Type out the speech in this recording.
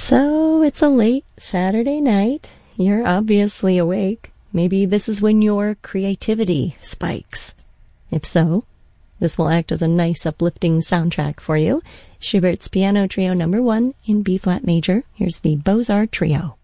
So it's a late Saturday night. You're obviously awake. Maybe this is when your creativity spikes. If so, this will act as a nice uplifting soundtrack for you. Schubert's Piano Trio No. 1 in B-flat major. Here's the Beaux-Arts Trio.